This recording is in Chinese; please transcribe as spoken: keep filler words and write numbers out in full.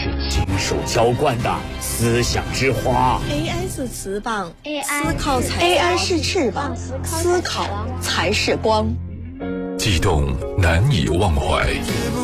是亲手浇灌的思想之花。 A I 是翅膀， A I 思考才 A I 是翅膀，思考才是光。 悸动难以忘怀，